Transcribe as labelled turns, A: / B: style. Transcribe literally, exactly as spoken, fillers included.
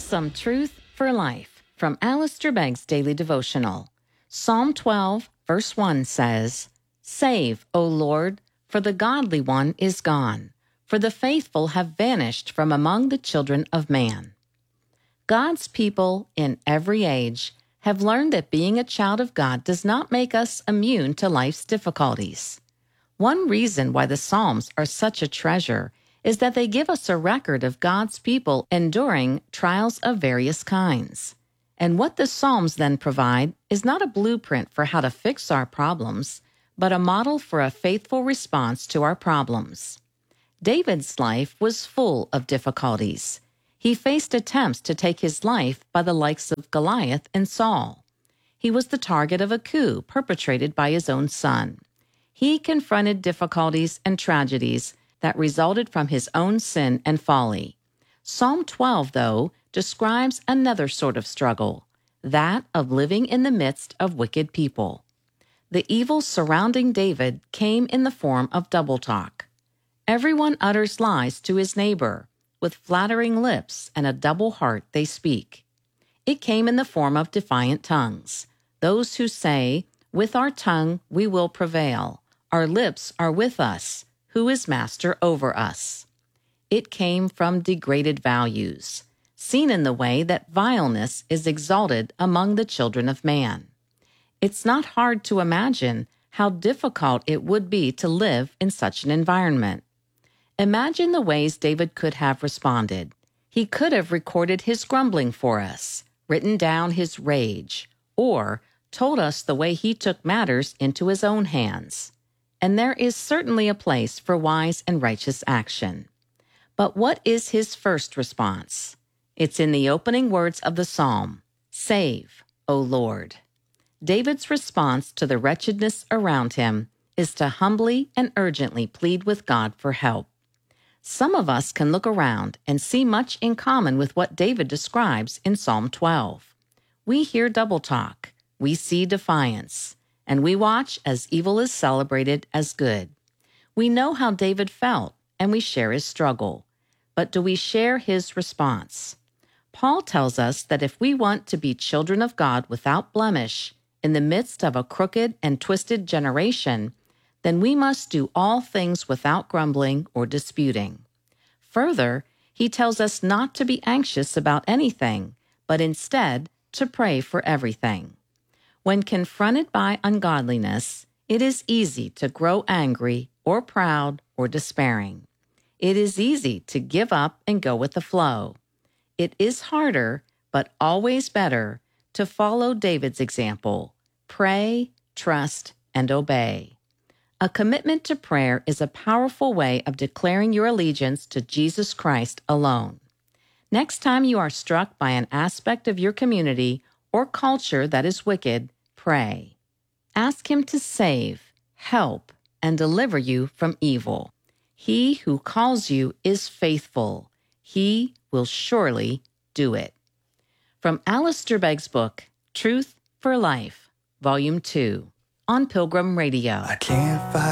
A: Some Truth for Life from Alistair Begg's Daily Devotional. Psalm twelve, verse one says, Save, O Lord, for the godly one is gone, for the faithful have vanished from among the children of man. God's people in every age have learned that being a child of God does not make us immune to life's difficulties. One reason why the Psalms are such a treasure is that they give us a record of God's people enduring trials of various kinds. And what the Psalms then provide is not a blueprint for how to fix our problems, but a model for a faithful response to our problems. David's life was full of difficulties. He faced attempts to take his life by the likes of Goliath and Saul. He was the target of a coup perpetrated by his own son. He confronted difficulties and tragedies that resulted from his own sin and folly. Psalm twelve, though, describes another sort of struggle, that of living in the midst of wicked people. The evil surrounding David came in the form of double talk. Everyone utters lies to his neighbor. With flattering lips and a double heart they speak. It came in the form of defiant tongues, those who say, With our tongue we will prevail. Our lips are with us. Who is master over us? It came from degraded values, seen in the way that vileness is exalted among the children of man. It's not hard to imagine how difficult it would be to live in such an environment. Imagine the ways David could have responded. He could have recorded his grumbling for us, written down his rage, or told us the way he took matters into his own hands. And there is certainly a place for wise and righteous action. But what is his first response? It's in the opening words of the psalm, Save, O Lord. David's response to the wretchedness around him is to humbly and urgently plead with God for help. Some of us can look around and see much in common with what David describes in Psalm twelve. We hear double talk, we see defiance, and we watch as evil is celebrated as good. We know how David felt, and we share his struggle. But do we share his response? Paul tells us that if we want to be children of God without blemish, in the midst of a crooked and twisted generation, then we must do all things without grumbling or disputing. Further, he tells us not to be anxious about anything, but instead to pray for everything. When confronted by ungodliness, it is easy to grow angry or proud or despairing. It is easy to give up and go with the flow. It is harder, but always better, to follow David's example. Pray, trust, and obey. A commitment to prayer is a powerful way of declaring your allegiance to Jesus Christ alone. Next time you are struck by an aspect of your community or culture that is wicked, pray. Ask Him to save, help, and deliver you from evil. He who calls you is faithful. He will surely do it. From Alistair Begg's book, Truth for Life, Volume two, on Pilgrim Radio.
B: I can't fight.